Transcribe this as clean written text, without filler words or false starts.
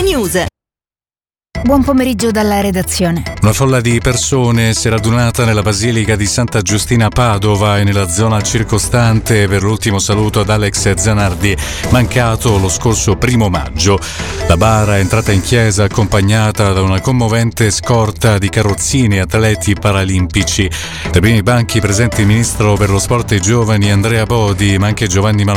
TG2 News. Buon pomeriggio dalla redazione. Una folla di persone si è radunata nella Basilica di Santa Giustina a Padova e nella zona circostante per l'ultimo saluto ad Alex Zanardi, mancato lo scorso 1 maggio. La bara è entrata in chiesa accompagnata da una commovente scorta di carrozzini e atleti paralimpici. Tra i primi banchi presenti il ministro per lo sport e i giovani Andrea Bodi, ma anche Giovanni